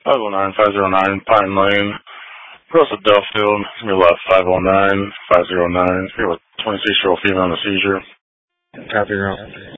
509-509 Pine Lane, Rosa Delfield, your left 509-509, here with 26-year-old female in a seizure. Copy, route.